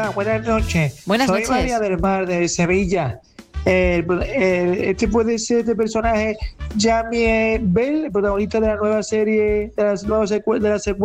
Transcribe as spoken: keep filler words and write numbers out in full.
Hola, buenas noches. Buenas Soy noches. María del Mar de Sevilla. El- el- este puede ser este personaje Jamie Bell, el protagonista de la nueva serie, de la nueva secue- de la secuela